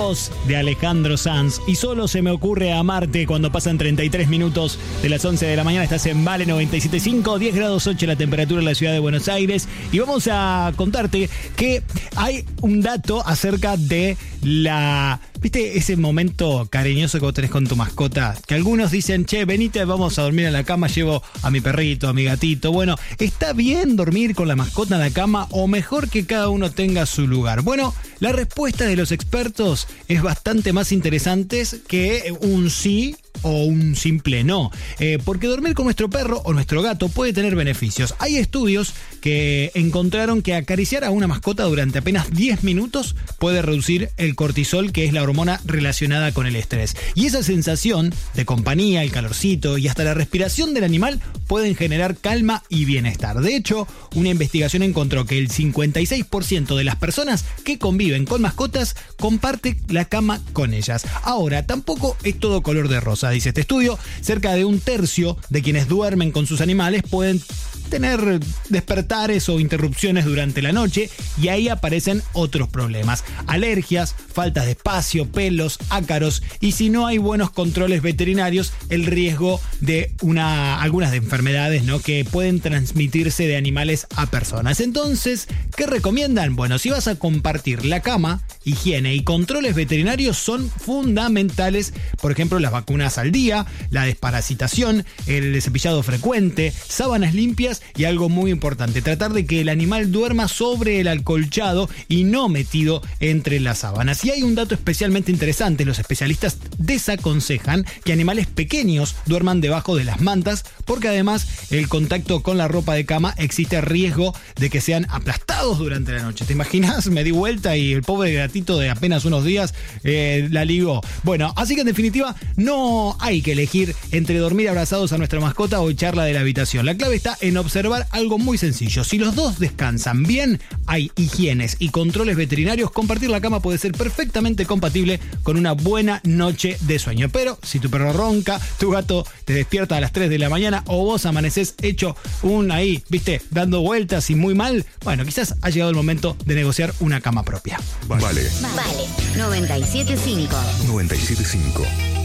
voz de Alejandro Sanz. Y solo se me ocurre amarte cuando pasan 33 minutos de las 11 de la mañana. Estás en Vale 97.5, 10 grados 8 la temperatura en la ciudad de Buenos Aires. Y vamos a contarte que hay un dato acerca de ¿viste ese momento cariñoso que vos tenés con tu mascota? Que algunos dicen, che, venite, vamos a dormir en la cama, llevo a mi perrito, a mi gatito. Bueno, ¿está bien dormir con la mascota en la cama o mejor que cada uno tenga su lugar? Bueno, la respuesta de los expertos es bastante más interesante que un sí o un simple no. Porque dormir con nuestro perro o nuestro gato puede tener beneficios. Hay estudios que encontraron que acariciar a una mascota durante apenas 10 minutos puede reducir el cortisol, que es la hormona relacionada con el estrés. Y esa sensación de compañía, el calorcito y hasta la respiración del animal pueden generar calma y bienestar. De hecho, una investigación encontró que el 56% de las personas que conviven con mascotas comparte la cama con ellas. Ahora, tampoco es todo color de rosa, dice este estudio. Cerca de un tercio de quienes duermen con sus animales pueden tener despertares o interrupciones durante la noche, y ahí aparecen otros problemas: alergias, faltas de espacio, pelos, ácaros, y si no hay buenos controles veterinarios, el riesgo de algunas de enfermedades, ¿no?, que pueden transmitirse de animales a personas. Entonces, ¿qué recomiendan? Bueno, si vas a compartir la cama, higiene y controles veterinarios son fundamentales. Por ejemplo, las vacunas al día, la desparasitación, el cepillado frecuente, sábanas limpias y algo muy importante, tratar de que el animal duerma sobre el acolchado y no metido entre las sábanas. Y hay un dato especialmente interesante: los especialistas desaconsejan que animales pequeños duerman debajo de las mantas, porque además el contacto con la ropa de cama existe riesgo de que sean aplastados durante la noche. ¿Te imaginas? Me di vuelta y el pobre gatito de apenas unos días la ligó. Bueno, así que en definitiva no hay que elegir entre dormir abrazados a nuestra mascota o echarla de la habitación. La clave está en observar algo muy sencillo: si los dos descansan bien, hay higienes y controles veterinarios, compartir la cama puede ser perfectamente compatible con una buena noche de sueño. Pero si tu perro ronca, tu gato te despierta a las 3 de la mañana o vos amanecés hecho dando vueltas y muy mal, bueno, quizás ha llegado el momento de negociar una cama propia. Vale. 97.5. 97.5.